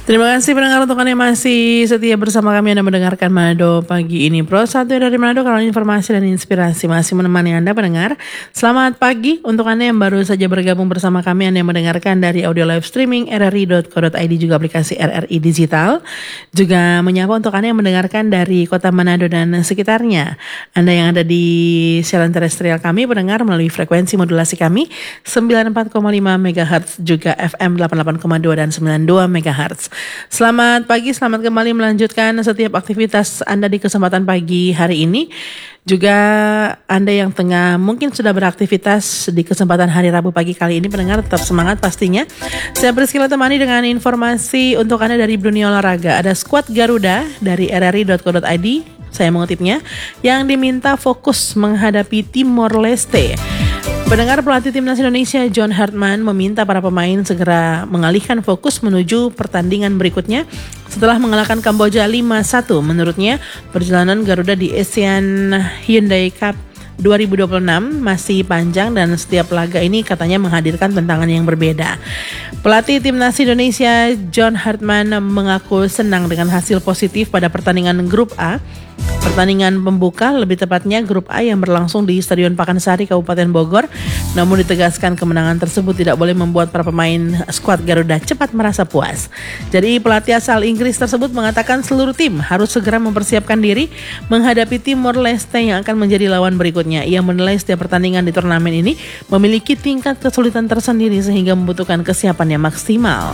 Terima kasih pendengar untuk Anda yang masih setia bersama kami. Anda mendengarkan Manado pagi ini. Pro 1 dari Manado, kalau informasi dan inspirasi masih menemani Anda pendengar. Selamat pagi untuk Anda yang baru saja bergabung bersama kami. Anda yang mendengarkan dari audio live streaming rri.co.id, juga aplikasi RRI Digital. Juga menyapa untuk Anda yang mendengarkan dari kota Manado dan sekitarnya. Anda yang ada di siaran terestrial kami pendengar melalui frekuensi modulasi kami 94,5 MHz, juga FM 88,2 dan 92 MHz. Selamat pagi, selamat kembali melanjutkan setiap aktivitas Anda di kesempatan pagi hari ini. Juga Anda yang tengah mungkin sudah beraktivitas di kesempatan hari Rabu pagi kali ini pendengar, tetap semangat pastinya. Saya Priscilla temani dengan informasi untuk Anda dari dunia olahraga. Ada skuad Garuda dari rri.co.id, saya mengutipnya, yang diminta fokus menghadapi Timor Leste. Pendengar, pelatih timnas Indonesia John Hartman meminta para pemain segera mengalihkan fokus menuju pertandingan berikutnya setelah mengalahkan Kamboja 5-1. Menurutnya, perjalanan Garuda di Asian Hyundai Cup 2026 masih panjang dan setiap laga ini katanya menghadirkan tantangan yang berbeda. Pelatih timnas Indonesia John Hartman mengaku senang dengan hasil positif pada pertandingan grup A. Pertandingan pembuka, lebih tepatnya grup A yang berlangsung di Stadion Pakansari, Kabupaten Bogor. Namun ditegaskan kemenangan tersebut tidak boleh membuat para pemain skuad Garuda cepat merasa puas. Jadi pelatih asal Inggris tersebut mengatakan seluruh tim harus segera mempersiapkan diri menghadapi Timor Leste yang akan menjadi lawan berikutnya. Ia menilai setiap pertandingan di turnamen ini memiliki tingkat kesulitan tersendiri sehingga membutuhkan kesiapan yang maksimal.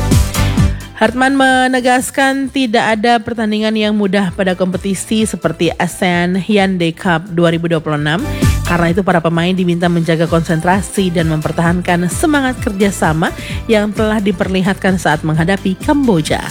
Hartman menegaskan tidak ada pertandingan yang mudah pada kompetisi seperti ASEAN Hyundai Cup 2026. Karena itu para pemain diminta menjaga konsentrasi dan mempertahankan semangat kerjasama yang telah diperlihatkan saat menghadapi Kamboja.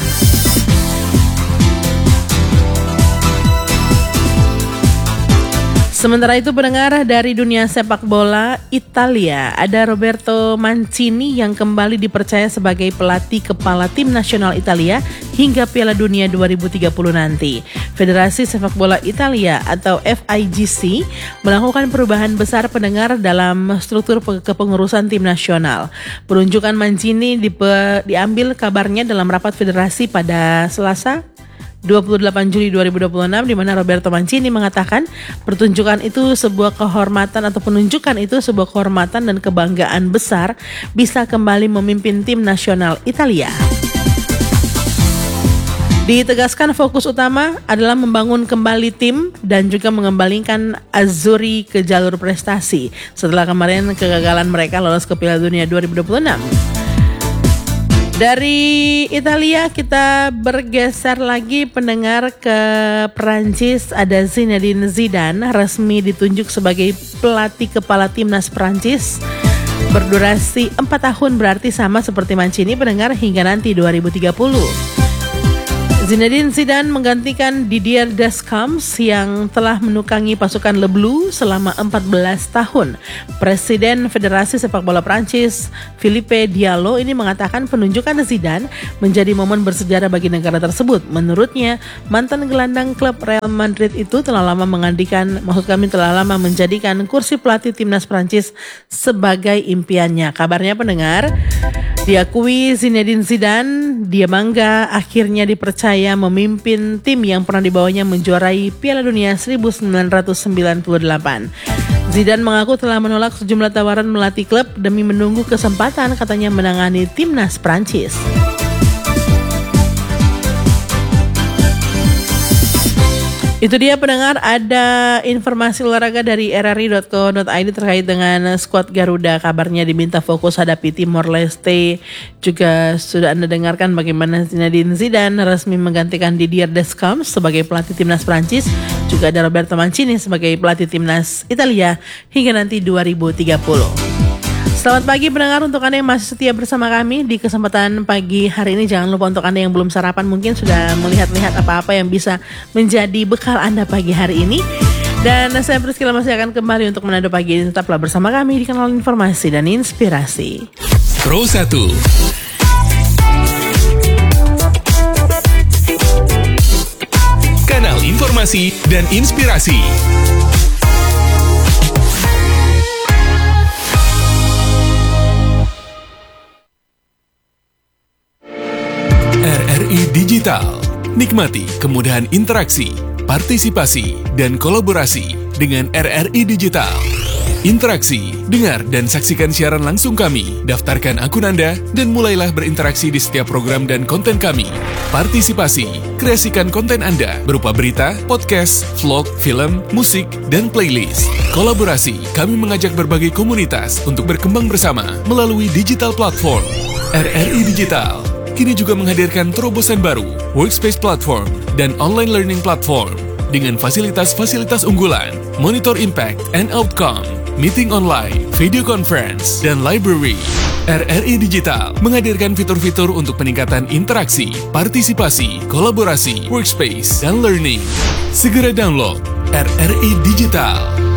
Sementara itu pendengar, dari dunia sepak bola Italia, ada Roberto Mancini yang kembali dipercaya sebagai pelatih kepala tim nasional Italia hingga Piala Dunia 2030 nanti. Federasi Sepak Bola Italia atau FIGC melakukan perubahan besar pendengar dalam struktur kepengurusan tim nasional. Penunjukan Mancini diambil kabarnya dalam rapat federasi pada Selasa 28 Juli 2026, di mana Roberto Mancini mengatakan penunjukan itu sebuah kehormatan dan kebanggaan besar bisa kembali memimpin tim nasional Italia. Ditegaskan fokus utama adalah membangun kembali tim dan juga mengembalikan Azzurri ke jalur prestasi setelah kemarin kegagalan mereka lolos ke Piala Dunia 2026. Dari Italia kita bergeser lagi pendengar ke Perancis. Ada Zinedine Zidane resmi ditunjuk sebagai pelatih kepala timnas Perancis berdurasi 4 tahun, berarti sama seperti Mancini pendengar, hingga nanti 2030. Zinedine Zidane menggantikan Didier Deschamps yang telah menukangi pasukan Le Bleu selama 14 tahun. Presiden Federasi Sepak Bola Prancis, Philippe Diallo, ini mengatakan penunjukan Zidane menjadi momen bersejarah bagi negara tersebut. Menurutnya, mantan gelandang klub Real Madrid itu telah lama menjadikan kursi pelatih timnas Prancis sebagai impiannya. Kabarnya pendengar, diakui Zinedine Zidane, dia bangga akhirnya dipercaya memimpin tim yang pernah dibawanya menjuarai Piala Dunia 1998. Zidane mengaku telah menolak sejumlah tawaran melatih klub demi menunggu kesempatan katanya menangani timnas Prancis. Itu dia pendengar, ada informasi olahraga dari rri.co.id terkait dengan skuad Garuda. Kabarnya diminta fokus hadapi Timor Leste. Juga sudah Anda dengarkan bagaimana Zinedine Zidane resmi menggantikan Didier Deschamps sebagai pelatih timnas Prancis. Juga ada Roberto Mancini sebagai pelatih timnas Italia hingga nanti 2030. Selamat pagi pendengar, untuk Anda yang masih setia bersama kami di kesempatan pagi hari ini. Jangan lupa untuk Anda yang belum sarapan mungkin sudah melihat-lihat apa-apa yang bisa menjadi bekal Anda pagi hari ini. Dan saya Priscilla masih akan kembali untuk Manado pagi ini. Tetaplah bersama kami di kanal informasi dan inspirasi. Pro 1. Kanal informasi dan inspirasi. RRI Digital. Nikmati kemudahan interaksi, partisipasi, dan kolaborasi dengan RRI Digital. Interaksi, dengar dan saksikan siaran langsung kami, daftarkan akun Anda, dan mulailah berinteraksi di setiap program dan konten kami. Partisipasi, kreasikan konten Anda berupa berita, podcast, vlog, film, musik, dan playlist. Kolaborasi, kami mengajak berbagai komunitas untuk berkembang bersama melalui digital platform. RRI Digital kini juga menghadirkan terobosan baru, workspace platform, dan online learning platform dengan fasilitas-fasilitas unggulan, monitor impact and outcome, meeting online, video conference, dan library. RRI Digital menghadirkan fitur-fitur untuk peningkatan interaksi, partisipasi, kolaborasi, workspace, dan learning. Segera download RRI Digital.